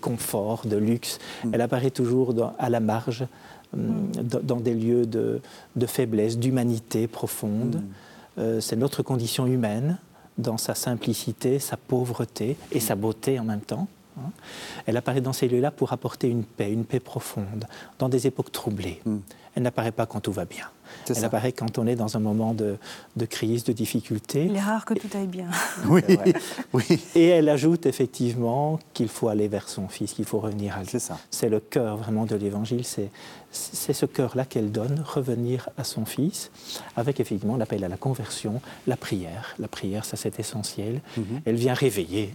confort, de luxe. Elle apparaît toujours à la marge, dans des lieux de faiblesse, d'humanité profonde. C'est notre condition humaine, dans sa simplicité, sa pauvreté et sa beauté en même temps. Elle apparaît dans ces lieux-là pour apporter une paix profonde, dans des époques troublées. Elle n'apparaît pas quand tout va bien. Elle apparaît quand on est dans un moment de crise, de difficulté. Il est rare que tout aille bien. Oui, oui. Et elle ajoute effectivement qu'il faut aller vers son Fils, qu'il faut revenir à lui. C'est ça. C'est le cœur vraiment de l'Évangile, c'est ce cœur-là qu'elle donne, revenir à son Fils, avec effectivement l'appel à la conversion, la prière. La prière, ça c'est essentiel. Elle vient réveiller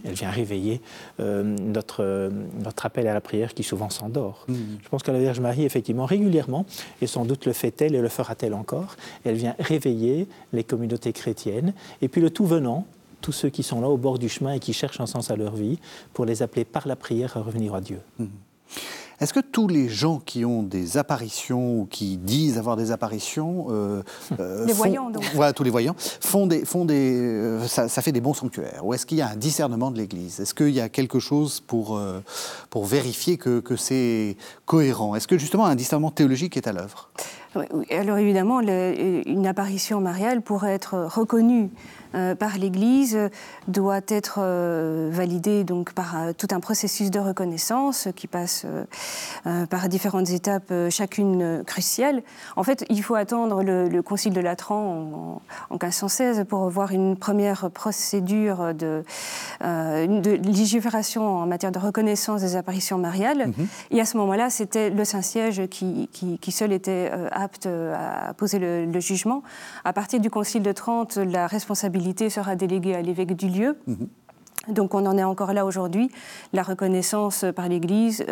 notre appel à la prière qui souvent s'endort. Je pense que la Vierge Marie, effectivement, régulièrement, et sans doute le fait-elle et le fera-t-elle encore, elle vient réveiller les communautés chrétiennes. Et puis le tout venant, tous ceux qui sont là au bord du chemin et qui cherchent un sens à leur vie, pour les appeler par la prière à revenir à Dieu. Est-ce que tous les gens qui ont des apparitions ou qui disent avoir des apparitions, les voyants donc. Voilà, tous les voyants, ça fait des bons sanctuaires? Ou est-ce qu'il y a un discernement de l'Église? Est-ce qu'il y a quelque chose pour vérifier que c'est cohérent? Est-ce que justement un discernement théologique est à l'œuvre? Oui, alors évidemment, une apparition mariale, pour être reconnue par l'Église, doit être validée donc par tout un processus de reconnaissance qui passe par différentes étapes, chacune cruciale. En fait, il faut attendre le Concile de Latran en 1516 pour voir une première procédure de légifération en matière de reconnaissance des apparitions mariales. Et à ce moment-là, c'était le Saint-Siège qui seul était apte à poser le jugement. À partir du Concile de Trente, la responsabilité sera déléguée à l'évêque du lieu. Donc on en est encore là aujourd'hui. La reconnaissance par l'Église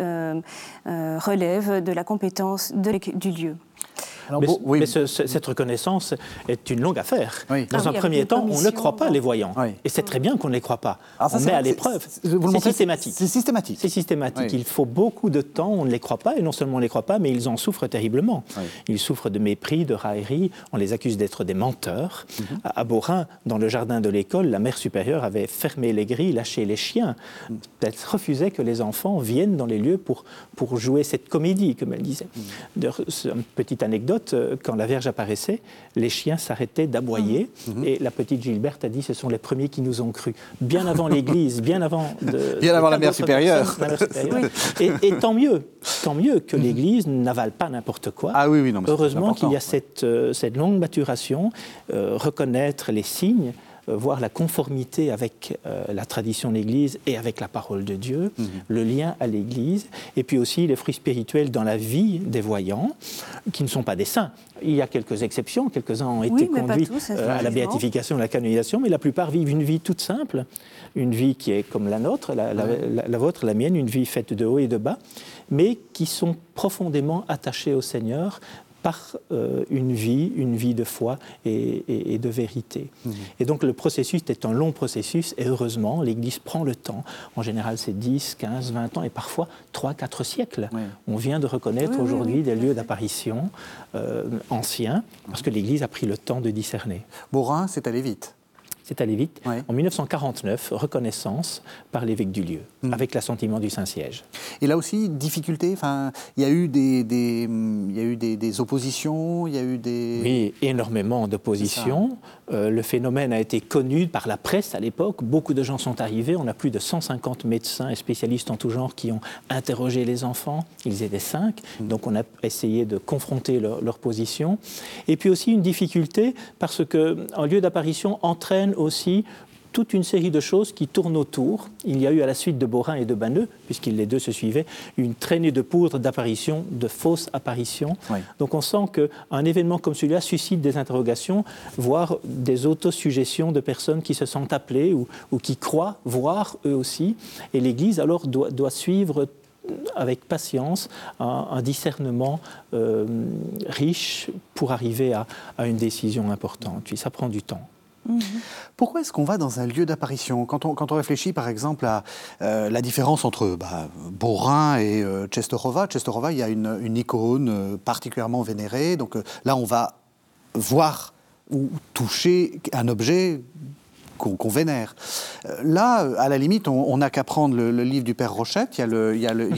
relève de la compétence du lieu. Alors, mais cette reconnaissance est une longue affaire. Oui. Dans un premier temps, on ne croit pas les voyants. Oui. Et c'est très bien qu'on ne les croit pas. Alors, on met à l'épreuve. C'est systématique. C'est systématique. C'est systématique. Oui. Il faut beaucoup de temps, on ne les croit pas. Et non seulement on ne les croit pas, mais ils en souffrent terriblement. Oui. Ils souffrent de mépris, de raillerie. On les accuse d'être des menteurs. À Beaurain, dans le jardin de l'école, la mère supérieure avait fermé les grilles, lâché les chiens. Elle refusait que les enfants viennent dans les lieux pour jouer cette comédie, comme elle disait. Une petite anecdote. Quand la Vierge apparaissait, les chiens s'arrêtaient d'aboyer et la petite Gilberte a dit ce sont les premiers qui nous ont cru. Bien avant l'Église, bien avant la mère supérieure. Oui. Et tant mieux que l'Église n'avale pas n'importe quoi. Ah oui, non, mais heureusement qu'il y a cette longue maturation, reconnaître les signes, voir la conformité avec la tradition de l'Église et avec la parole de Dieu, le lien à l'Église, et puis aussi les fruits spirituels dans la vie des voyants, qui ne sont pas des saints. Il y a quelques exceptions, quelques-uns ont été conduits à la béatification, à la canonisation, mais la plupart vivent une vie toute simple, une vie qui est comme la nôtre, la vôtre, la mienne, une vie faite de haut et de bas, mais qui sont profondément attachés au Seigneur, par une vie de foi et de vérité. Et donc le processus est un long processus et heureusement l'Église prend le temps. En général c'est 10, 15, 20 ans et parfois 3, 4 siècles. On vient de reconnaître aujourd'hui des lieux d'apparition anciens parce que l'Église a pris le temps de discerner. Beaurain, c'est allé vite. C'est allé vite. En 1949, reconnaissance par l'évêque du lieu, avec l'assentiment du Saint-Siège. Et là aussi, difficulté, il y a eu des oppositions, il y a eu des... Oui, énormément d'oppositions. Le phénomène a été connu par la presse à l'époque. Beaucoup de gens sont arrivés. On a plus de 150 médecins et spécialistes en tout genre qui ont interrogé les enfants. Ils étaient 5. Donc on a essayé de confronter leur position. Et puis aussi une difficulté parce qu'un lieu d'apparition entraîne aussi toute une série de choses qui tournent autour. Il y a eu à la suite de Beaurain et de Banneux, puisqu'ils les deux se suivaient, une traînée de poudre d'apparitions, de fausses apparitions. Donc on sent qu'un événement comme celui-là suscite des interrogations, voire des autosuggestions de personnes qui se sentent appelées ou qui croient voir eux aussi. Et l'Église alors doit suivre avec patience un discernement riche pour arriver à une décision importante. Puis ça prend du temps. Pourquoi est-ce qu'on va dans un lieu d'apparition ? Quand on réfléchit par exemple à la différence entre Beaurain et Częstochowa, il y a une icône particulièrement vénérée, donc là on va voir ou toucher un objet qu'on vénère. Là, à la limite, on n'a qu'à prendre le livre du Père Rochette. Il y a